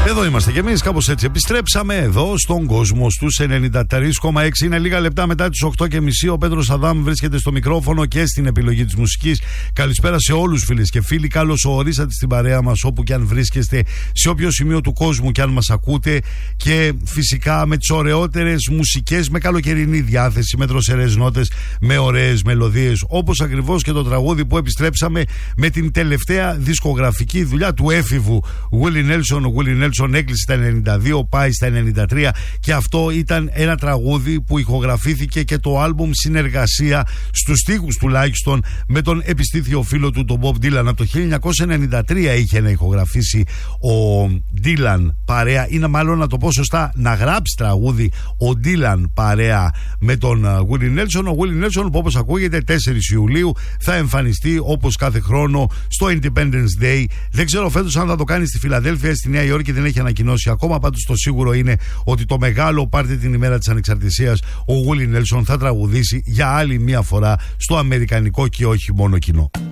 Εδώ είμαστε κι εμείς, κάπως έτσι. Επιστρέψαμε εδώ στον κόσμο στους 93,6. Είναι λίγα λεπτά μετά τις 8:30. Ο Πέτρος Αδάμ βρίσκεται στο μικρόφωνο και στην επιλογή της μουσικής. Καλησπέρα σε όλους, φίλες και φίλοι. Καλώς ορίσατε στην παρέα μας, όπου και αν βρίσκεστε, σε όποιο σημείο του κόσμου και αν μας ακούτε. Και φυσικά με τις ωραιότερες μουσικές, με καλοκαιρινή διάθεση, με δροσερές νότες, με ωραίες μελωδίες. Όπως ακριβώς και το τραγούδι που επιστρέψαμε με την τελευταία δισκογραφική δουλειά του έφηβου Willie Nelson. Ο Willie Nelson έκλεισε στα 92, πάει στα 93 και αυτό ήταν ένα τραγούδι που ηχογραφήθηκε και το άλμπουμ συνεργασία στους στίχους τουλάχιστον με τον επιστήθιο φίλο του, τον Bob Dylan. Από το 1993 είχε να ηχογραφήσει ο Dylan παρέα, είναι μάλλον να το πω σωστά, να γράψει τραγούδι ο Dylan παρέα με τον Willie Nelson. Ο Willie Nelson που όπως ακούγεται 4 Ιουλίου θα εμφανιστεί όπως κάθε χρόνο στο Independence Day. Δεν ξέρω φέτος αν θα το κάνει στη Φιλαδέλφια, στη Νέα Υόρκη δεν έχει ανακοινώσει ακόμα. Πάντως το σίγουρο είναι ότι το μεγάλο πάρτι την ημέρα της Ανεξαρτησίας ο Willie Nelson θα τραγουδήσει για άλλη μια φορά στο αμερικανικό και όχι μόνο κοινό.